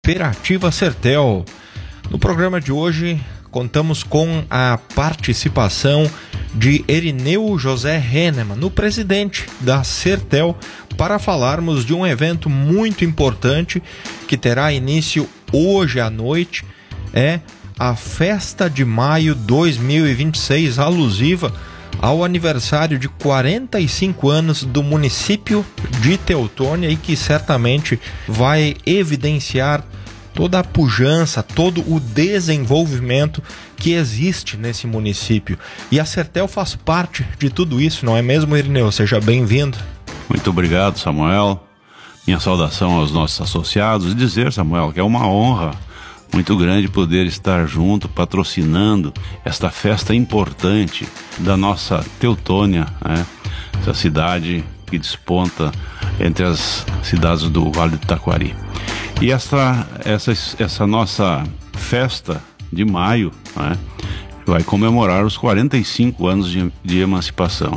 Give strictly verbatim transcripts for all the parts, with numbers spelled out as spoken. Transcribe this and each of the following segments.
Cooperativa Sertel. No programa de hoje, contamos com a participação de Irineu José Hennemann, no presidente da Sertel, para falarmos de um evento muito importante que terá início hoje à noite. É a Festa de Maio dois mil e vinte e seis, alusiva ao aniversário de quarenta e cinco anos do município de Teutônia, e que certamente vai evidenciar toda a pujança, todo o desenvolvimento que existe nesse município. E a Sertel faz parte de tudo isso, não é mesmo, Irineu? Seja bem-vindo. Muito obrigado, Samuel. Minha saudação aos nossos associados. E dizer, Samuel, que é uma honra muito grande poder estar junto, patrocinando esta festa importante da nossa Teutônia, né? Essa cidade que desponta entre as cidades do Vale do Taquari. E essa, essa, essa nossa festa de maio, né, vai comemorar os quarenta e cinco anos de, de emancipação.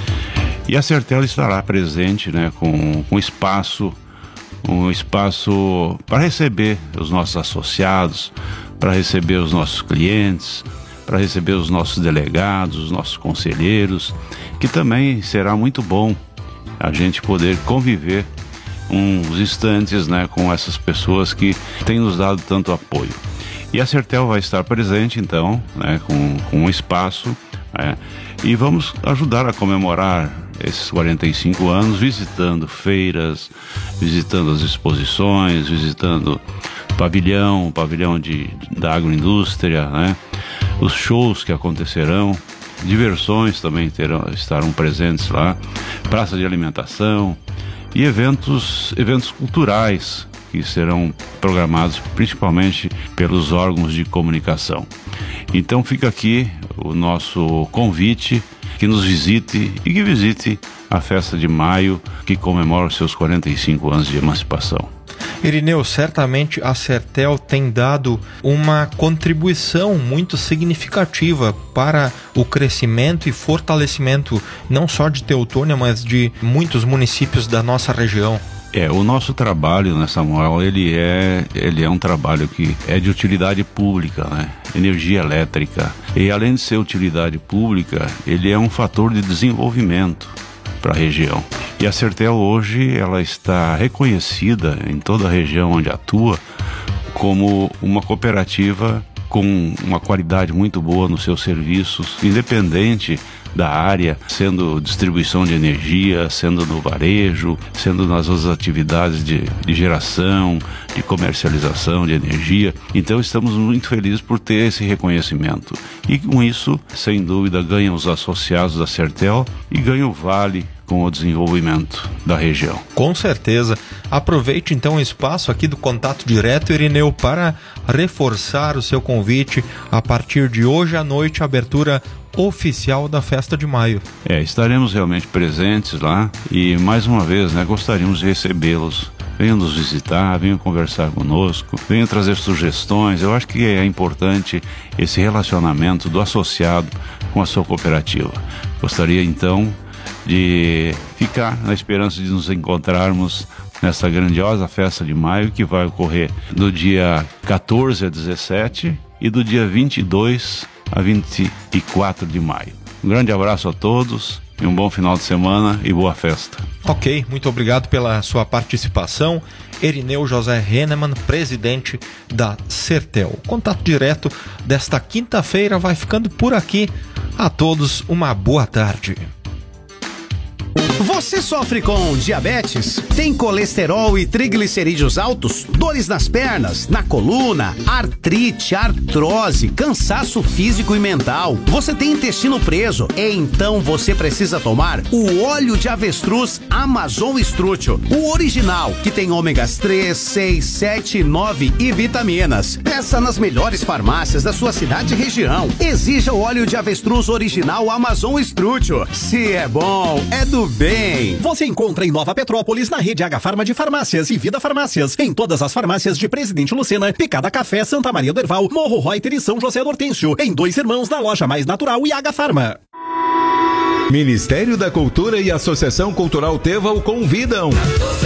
E a Sertel estará presente, né, com, com espaço, um espaço para receber os nossos associados, para receber os nossos clientes, para receber os nossos delegados, os nossos conselheiros, que também será muito bom a gente poder conviver uns instantes, né, com essas pessoas que têm nos dado tanto apoio. E a Sertel vai estar presente, então, né, com, com um espaço, né, e vamos ajudar a comemorar esses quarenta e cinco anos, visitando feiras, visitando as exposições, visitando o pavilhão, o pavilhão de, da agroindústria, né, os shows que acontecerão, diversões também terão, estarão presentes lá, praça de alimentação e eventos, eventos culturais que serão programados principalmente pelos órgãos de comunicação. Então fica aqui o nosso convite, que nos visite e que visite a festa de maio, que comemora os seus quarenta e cinco anos de emancipação. Irineu, certamente a Sertel tem dado uma contribuição muito significativa para o crescimento e fortalecimento não só de Teutônia, mas de muitos municípios da nossa região. É, o nosso trabalho, né, Samuel, ele é, ele é um trabalho que é de utilidade pública, né? Energia elétrica. E além de ser utilidade pública, ele é um fator de desenvolvimento para a região. E a Sertel hoje, ela está reconhecida em toda a região onde atua como uma cooperativa com uma qualidade muito boa nos seus serviços, independente da área, sendo distribuição de energia, sendo no varejo, sendo nas outras atividades de, de geração, de comercialização de energia. Então estamos muito felizes por ter esse reconhecimento. E com isso, sem dúvida, ganham os associados da Sertel e ganha o Vale com o desenvolvimento da região. Com certeza. Aproveite então o espaço aqui do Contato Direto, Irineu, para reforçar o seu convite a partir de hoje à noite, a abertura oficial da Festa de Maio. É, estaremos realmente presentes lá e, mais uma vez, né, gostaríamos de recebê-los. Venham nos visitar, venham conversar conosco, venham trazer sugestões. Eu acho que é importante esse relacionamento do associado com a sua cooperativa. Gostaria, então, de ficar na esperança de nos encontrarmos nessa grandiosa festa de maio, que vai ocorrer do dia quatorze a dezessete e do dia vinte e dois a vinte e quatro de maio. Um grande abraço a todos e um bom final de semana e boa festa. Ok, muito obrigado pela sua participação, Irineu José Hennemann, presidente da Sertel. O Contato Direto desta quinta-feira vai ficando por aqui. A todos uma boa tarde. Você sofre com diabetes? Tem colesterol e triglicerídeos altos? Dores nas pernas, na coluna, artrite, artrose, cansaço físico e mental? Você tem intestino preso? Então você precisa tomar o óleo de avestruz Amazon Strútil, o original, que tem ômegas três, seis, sete, nove e vitaminas. Peça nas melhores farmácias da sua cidade e região. Exija o óleo de avestruz original Amazon Strútil. Se é bom, é do bem. Você encontra em Nova Petrópolis, na rede H-Farma de farmácias e Vida Farmácias, em todas as farmácias de Presidente Lucena, Picada Café, Santa Maria do Herval, Morro Reuter e São José do Hortêncio, em Dois Irmãos, na Loja Mais Natural e H-Farma. Ministério da Cultura e Associação Cultural Teva o convidam.